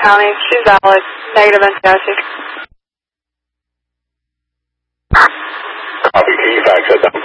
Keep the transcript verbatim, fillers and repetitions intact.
County. She's valid. Negative N C I C. Copy. Can you fax that down?